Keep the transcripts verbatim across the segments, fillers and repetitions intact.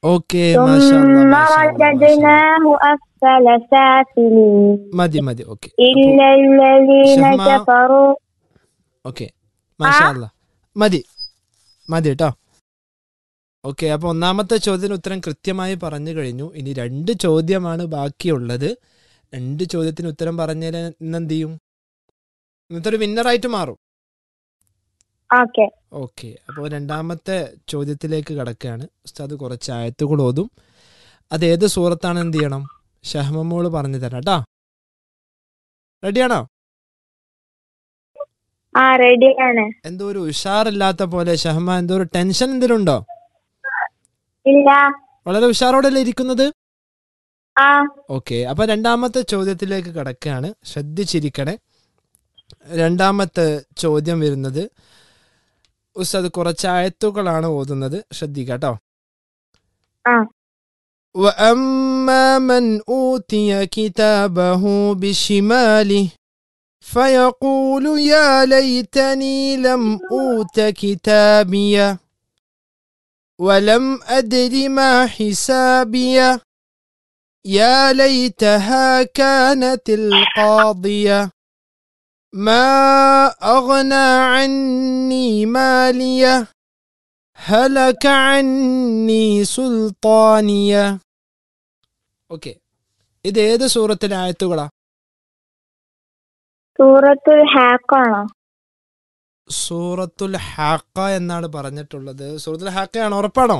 Okay, ثم رددناه أسفل سافلين മതി മതി. Okay إلا الذين Shahma, كفروا. Okay മാഷാ അല്ലാ, മതി മതി കേട്ടോ. ഓക്കെ, അപ്പോൾ ഒന്നാമത്തെ ചോദ്യത്തിന് ഉത്തരം കൃത്യമായി പറഞ്ഞു കഴിഞ്ഞു. ഇനി രണ്ട് ചോദ്യമാണ് ബാക്കിയുള്ളത്. രണ്ട് ചോദ്യത്തിന് ഉത്തരം പറഞ്ഞാൽ ഇന്നെന്ത് ചെയ്യും? ഇന്നത്തെ ഒരു വിന്നറായിട്ട് മാറും. ഓക്കെ ഓക്കെ, അപ്പോൾ രണ്ടാമത്തെ ചോദ്യത്തിലേക്ക് കടക്കുകയാണ്. ഉസ്താദ് കുറച്ച് ആയത്തുകൾ ഓതും. അത് ഏത് സൂറത്താണ് എന്ത് ചെയ്യണം? ഷഹ്മമോള് പറഞ്ഞു തരാം കേട്ടോ. റെഡിയാണോ? ആ റെഡിയാണ്. എന്തോ ഒരു ഉഷാറില്ലാത്ത പോലെ ഷഹ്മ, എന്തോ ഒരു ടെൻഷൻ എന്തെങ്കിലും ഉണ്ടോ? ഇല്ല. വളരെ ഉഷാറോടല്ലേ ഇരിക്കുന്നത്? ആ ഓക്കെ, അപ്പൊ രണ്ടാമത്തെ ചോദ്യത്തിലേക്ക് കടക്കുകയാണ്. ശ്രദ്ധിച്ചിരിക്കണേ. രണ്ടാമത്തെ ചോദ്യം വരുന്നത്, ഉസ്താദ് കുറച്ച് ആയത്തുകളാണ് ഓതുന്നത്, ശ്രദ്ധിക്കാട്ടോ. ആ وَأَمَّا مَنْ أُوتِيَ كِتَابَهُ بِشِمَالِهِ فَيَقُولُ يَا لَيْتَنِي لَمْ أُوتَ كِتَابِيَهْ وَلَمْ أَدْرِ مَا حِسَابِيَهْ يَا لَيْتَهَا كَانَتِ الْقَاضِيَةَ مَا أَغْنَى عَنِّي مَالِيَهْ هَلَكَ عَنِّي سُلْطَانِيَهْ. ഓക്കെ, ഇത് ഏത് സൂറത്തിലെ ആയത്തുകളാ? സൂറത്തുൽ ഹാഖാണോ? സൂറത്തുൽ ഹാഖ എന്നാണ് പറഞ്ഞിട്ടുള്ളത്. സൂറത്തുൽ ഹാഖയാണ്, ഉറപ്പാണോ?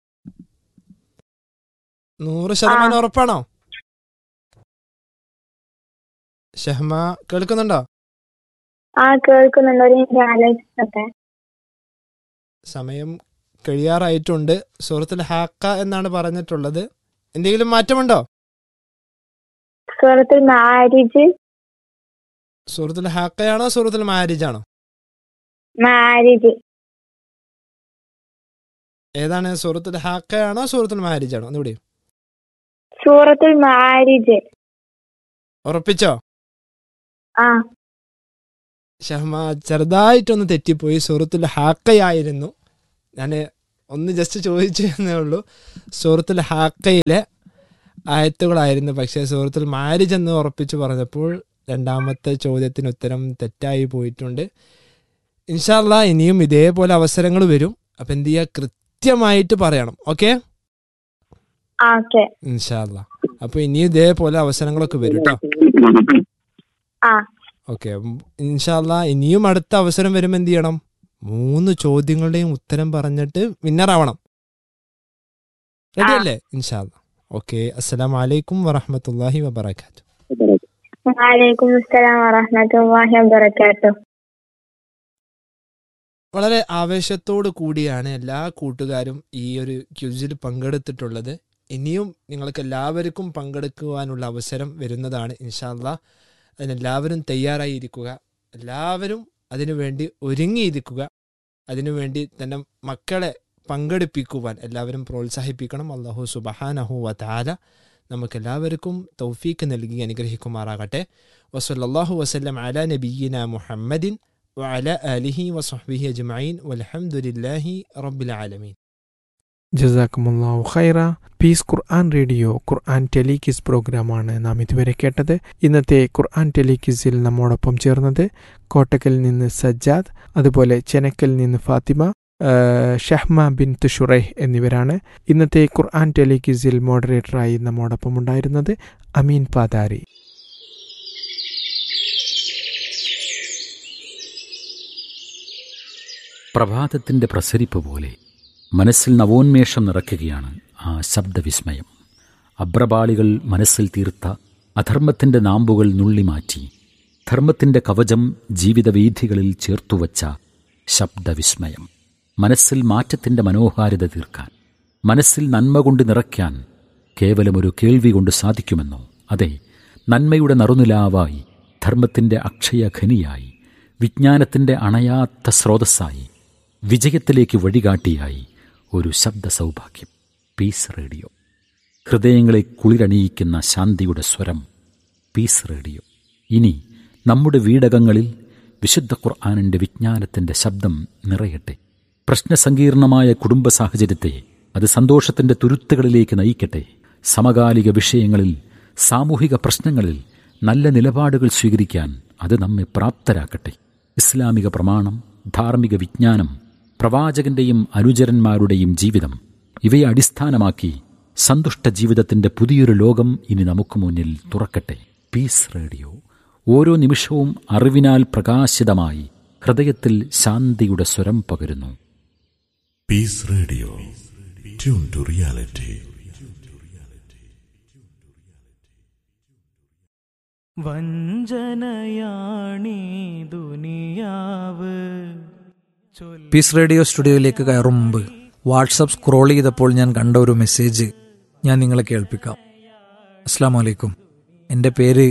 നൂറ് ശതമാനം ഉറപ്പാണോ? ഷഹ്മ കേൾക്കുന്നുണ്ടോ? ആ കേൾക്കുന്നുണ്ട്. ഒരു മിനിറ്റ് ആലോചിച്ചോട്ടെ. സമയം കഴിയാറായിട്ടുണ്ട്. സൂറത്തുൽ ഹാഖ എന്നാണ് പറഞ്ഞിട്ടുള്ളത്. എന്തെങ്കിലും മാറ്റമുണ്ടോ? സൂറത്തുൽ മാരിജ്. സൂറത്തുൽ ഹാഖയാണോ സൂറത്തുൽ മാരിജ് ആണോ? മാരിജ്. ഏതാണ്? സൂറത്തുൽ ഹാഖയാണോ സൂറത്തുൽ മാരിജ് ആണോ? ഒന്നുകൂടി. സൂറത്തുൽ മാരിജ്. ഉറപ്പിച്ചോ? ആ ഷഹ്മ ചെറുതായിട്ടൊന്ന് തെറ്റിപ്പോയി. സൂറത്തുൽ ഹാഖയായിരുന്നു. ഞാൻ ഒന്ന് ജസ്റ്റ് ചോദിച്ചു എന്നേ ഉള്ളൂ. സൂറത്തുൽ ഹാഖയിലെ ആയത്തുകളായിരുന്നു. പക്ഷേ സൂറത്തുൽ മാരിജ് എന്ന് ഉറപ്പിച്ച് പറഞ്ഞപ്പോൾ രണ്ടാമത്തെ ചോദ്യത്തിന് ഉത്തരം തെറ്റായി പോയിട്ടുണ്ട്. ഇൻഷാ അല്ലാ ഇനിയും ഇതേപോലെ അവസരങ്ങൾ വരും. അപ്പം എന്ത് ചെയ്യുക, കൃത്യമായിട്ട് പറയണം. ഓക്കെ ഇൻഷാ അല്ലാ. അപ്പോൾ ഇനിയും ഇതേപോലെ അവസരങ്ങളൊക്കെ വരും കേട്ടോ. ഓക്കെ, ഇൻഷാ അല്ലാ ഇനിയും അടുത്ത അവസരം വരുമ്പോൾ എന്ത് ചെയ്യണം? മൂന്ന് ചോദ്യങ്ങളുടെയും ഉത്തരം പറഞ്ഞിട്ട് വിന്നറാവണം. റെഡി അല്ലേ? ഇൻഷാ അല്ലാ. ഓക്കെ, അസ്സലാമു അലൈക്കും വറഹ്മത്തുള്ളാഹി വബറകാതുഹു. വഅലൈക്കും അസ്സലാം വറഹ്മത്തുള്ളാഹി വബറകാതുഹു. വളരെ ആവേശത്തോടു കൂടിയാണ് എല്ലാ കൂട്ടുകാരും ഈ ഒരു ക്വിസിൽ പങ്കെടുത്തിട്ടുള്ളത്. ഇനിയും നിങ്ങൾക്ക് എല്ലാവർക്കും പങ്കെടുക്കുവാനുള്ള അവസരം വരുന്നതാണ് ഇൻഷാ അല്ലാ. അതിനെല്ലാവരും തയ്യാറായി ഇരിക്കുക. എല്ലാവരും അതിനുവേണ്ടി ഒരുങ്ങിയിരിക്കുക. അതിനുവേണ്ടി തന്നെ മക്കളെ പങ്കെടുപ്പിക്കുവാൻ എല്ലാവരും പ്രോത്സാഹിപ്പിക്കണം. അല്ലാഹു സുബ്ഹാനഹു വ തആല നമുക്കെല്ലാവർക്കും തൗഫീക്ക് നൽകി അനുഗ്രഹിക്കുമാറാകട്ടെ. വസല്ലല്ലാഹു വസല്ലം അലാ നബിയ്യിനാ മുഹമ്മദിൻ വഅലാ ആലിഹി വസഹ്ബിഹി അജ്മഈൻ വൽഹംദുലില്ലാഹി റബ്ബിൽ ആലമീൻ. ജസാക്കുമുല്ലാഹു ഖൈറ. പീസ് ഖുർആൻ റേഡിയോ ഖുർആൻ ടെലികിസ് പ്രോഗ്രാമാണ് നാം ഇതുവരെ കേട്ടത്. ഇന്നത്തെ ഖുർആൻ ടെലികിസിൽ നമ്മോടൊപ്പം ചേർന്നത് കോട്ടക്കൽ നിന്ന് സജ്ജാദ്, അതുപോലെ ചെനക്കൽ നിന്ന് ഫാത്തിമ, ഷഹ്മ ബിൻത് ഷുറൈഹ് എന്നിവരാണ്. ഇന്നത്തെ ഖുർആൻ ടെലികിസിൽ മോഡറേറ്ററായി നമ്മോടൊപ്പം ഉണ്ടായിരുന്നത് അമീൻ പാതാരി. പ്രഭാതത്തിൻ്റെ പ്രസരിപ്പ് പോലെ മനസ്സിൽ നവോന്മേഷം നിറയ്ക്കുകയാണ് ആ ശബ്ദവിസ്മയം. അബ്രപാളികൾ മനസ്സിൽ തീർത്ത അധർമ്മത്തിൻ്റെ നാമ്പുകൾ നുള്ളിമാറ്റി ധർമ്മത്തിൻ്റെ കവചം ജീവിതവീഥികളിൽ ചേർത്തുവച്ച ശബ്ദവിസ്മയം. മനസ്സിൽ മാറ്റത്തിൻ്റെ മനോഹാരിത തീർക്കാൻ, മനസ്സിൽ നന്മ കൊണ്ട് നിറയ്ക്കാൻ കേവലമൊരു കേൾവി കൊണ്ട് സാധിക്കുമെന്നോ? അതെ, നന്മയുടെ നറുനിലാവായി, ധർമ്മത്തിൻ്റെ അക്ഷയഖനിയായി, വിജ്ഞാനത്തിൻ്റെ അണയാത്ത സ്രോതസ്സായി, വിജയത്തിലേക്ക് വഴികാട്ടിയായി ഒരു ശബ്ദ സൗഭാഗ്യം. പീസ് റേഡിയോ, ഹൃദയങ്ങളെ കുളിരണിയിക്കുന്ന ശാന്തിയുടെ സ്വരം. Piece radio. ഇനി നമ്മുടെ വീടകങ്ങളിൽ വിശുദ്ധ ഖുർആനിൻ്റെ വിജ്ഞാനത്തിൻ്റെ ശബ്ദം നിറയട്ടെ. പ്രശ്നസങ്കീർണമായ കുടുംബ സാഹചര്യത്തെ അത് സന്തോഷത്തിന്റെ തുരുത്തുകളിലേക്ക് നയിക്കട്ടെ. സമകാലിക വിഷയങ്ങളിൽ, സാമൂഹിക പ്രശ്നങ്ങളിൽ നല്ല നിലപാടുകൾ സ്വീകരിക്കാൻ അത് നമ്മെ പ്രാപ്തരാക്കട്ടെ. ഇസ്ലാമിക പ്രമാണം, ധാർമ്മിക വിജ്ഞാനം, പ്രവാചകന്റെയും അനുചരന്മാരുടെയും ജീവിതം, ഇവയെ അടിസ്ഥാനമാക്കി സന്തുഷ്ട ജീവിതത്തിന്റെ പുതിയൊരു ലോകം ഇനി നമുക്ക് മുന്നിൽ തുറക്കട്ടെ. പീസ് റേഡിയോ ഓരോ നിമിഷവും അറിവിനാൽ പ്രകാശിതമായി ഹൃദയത്തിൽ ശാന്തിയുടെ സ്വരം പകരുന്നു. Piece radio, tune to reality. വഞ്ചനയാണീ ദുനിയാവ്. പീസ് റേഡിയോ സ്റ്റുഡിയോയിലേക്ക് കയറും മുമ്പ് വാട്സപ്പ് സ്ക്രോൾ ചെയ്തപ്പോൾ ഞാൻ കണ്ട ഒരു മെസ്സേജ് ഞാൻ നിങ്ങളെ കേൾപ്പിക്കാം. അസ്സലാമു അലൈക്കും, എൻ്റെ പേര്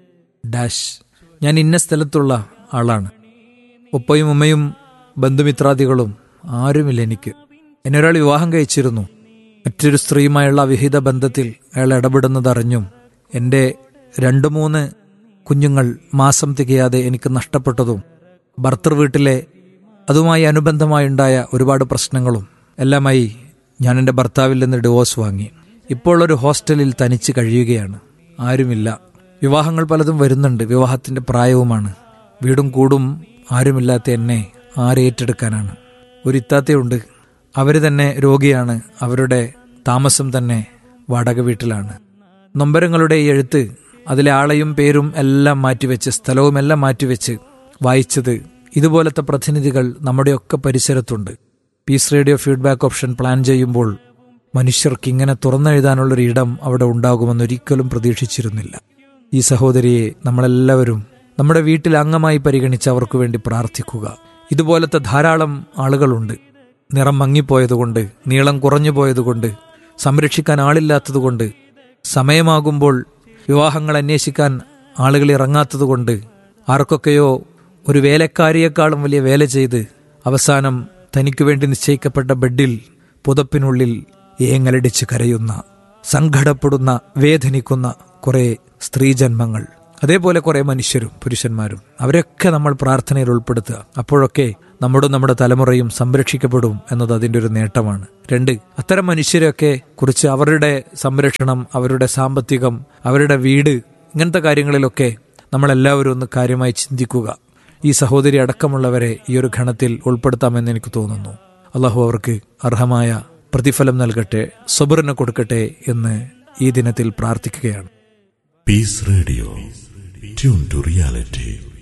ഡാഷ്. ഞാൻ ഇന്ന സ്ഥലത്തുള്ള ആളാണ്. ഉപ്പയും ഉമ്മയും ബന്ധുമിത്രാദികളും ആരുമില്ല എനിക്ക്. എന്നെ ഒരാൾ വിവാഹം കഴിച്ചിരുന്നു. മറ്റൊരു സ്ത്രീയുമായുള്ള അവിഹിത ബന്ധത്തിൽ അയാൾ ഇടപെടുന്നതറിഞ്ഞും എൻ്റെ രണ്ടു മൂന്ന് കുഞ്ഞുങ്ങൾ മാസം തികയാതെ എനിക്ക് നഷ്ടപ്പെട്ടതും ഭർത്തൃ വീട്ടിലെ അതുമായി അനുബന്ധമായുണ്ടായ ഒരുപാട് പ്രശ്നങ്ങളും എല്ലാമായി ഞാൻ എൻ്റെ ഭർത്താവിൽ നിന്ന് ഡിവോഴ്സ് വാങ്ങി. ഇപ്പോൾ ഒരു ഹോസ്റ്റലിൽ തനിച്ച് കഴിയുകയാണ്. ആരുമില്ല. വിവാഹങ്ങൾ പലതും വരുന്നുണ്ട്. വിവാഹത്തിൻ്റെ പ്രായവുമാണ്. വീടും കൂടും ആരുമില്ലാത്ത എന്നെ ആരേറ്റെടുക്കാനാണ്. ഒരു ഇത്താത്തയുണ്ട്. അവർ തന്നെ രോഗിയാണ്. അവരുടെ താമസം തന്നെ വാടക വീട്ടിലാണ്. നൊമ്പരങ്ങളുടെ ഈ എഴുത്ത്, അതിലെ ആളെയും പേരും എല്ലാം മാറ്റിവെച്ച്, സ്ഥലവും എല്ലാം മാറ്റിവെച്ച് വായിച്ചത് ഇതുപോലത്തെ പ്രതിനിധികൾ നമ്മുടെയൊക്കെ പരിസരത്തുണ്ട്. Piece radio feedback option plan ചെയ്യുമ്പോൾ മനുഷ്യർക്ക് ഇങ്ങനെ തുറന്നെഴുതാനുള്ളൊരു ഇടം അവിടെ ഉണ്ടാകുമെന്നൊരിക്കലും പ്രതീക്ഷിച്ചിരുന്നില്ല. ഈ സഹോദരിയെ നമ്മളെല്ലാവരും നമ്മുടെ വീട്ടിൽ അംഗമായി പരിഗണിച്ച് അവർക്ക് വേണ്ടി പ്രാർത്ഥിക്കുക. ഇതുപോലത്തെ ധാരാളം ആളുകളുണ്ട്. നിറം മങ്ങിപ്പോയതുകൊണ്ട്, നീളം കുറഞ്ഞു പോയതുകൊണ്ട്, സംരക്ഷിക്കാൻ ആളില്ലാത്തതുകൊണ്ട്, സമയമാകുമ്പോൾ വിവാഹങ്ങൾ അന്വേഷിക്കാൻ ആളുകൾ ഇറങ്ങാത്തതുകൊണ്ട്, ആർക്കൊക്കെയോ ഒരു വേലക്കാരിയേക്കാളും വലിയ വേല ചെയ്ത് അവസാനം തനിക്കു വേണ്ടി നിശ്ചയിക്കപ്പെട്ട ബെഡിൽ പുതപ്പിനുള്ളിൽ ഏങ്ങലടിച്ച് കരയുന്ന, സങ്കടപ്പെടുന്ന, വേദനിക്കുന്ന കുറെ സ്ത്രീജന്മങ്ങൾ, അതേപോലെ കുറെ മനുഷ്യരും പുരുഷന്മാരും, അവരൊക്കെ നമ്മൾ പ്രാർത്ഥനയിൽ ഉൾപ്പെടുത്തുക. അപ്പോഴൊക്കെ നമ്മുടെ നമ്മുടെ തലമുറയും സംരക്ഷിക്കപ്പെടും എന്നത് അതിൻ്റെ ഒരു നേട്ടമാണ്. രണ്ട്, അത്തരം മനുഷ്യരെയൊക്കെ കുറിച്ച് അവരുടെ സംരക്ഷണം, അവരുടെ സാമ്പത്തികം, അവരുടെ വീട്, ഇങ്ങനത്തെ കാര്യങ്ങളിലൊക്കെ നമ്മളെല്ലാവരും ഒന്ന് കാര്യമായി ചിന്തിക്കുക. ഈ സഹോദരി അടക്കമുള്ളവരെ ഈ ഒരു ഘണത്തിൽ ഉൾപ്പെടുത്താമെന്ന് എനിക്ക് തോന്നുന്നു. അള്ളാഹു അവർക്ക് അർഹമായ പ്രതിഫലം നൽകട്ടെ, സബറിന് കൊടുക്കട്ടെ എന്ന് ഈ ദിനത്തിൽ പ്രാർത്ഥിക്കുകയാണ്. Piece radio, tune to reality.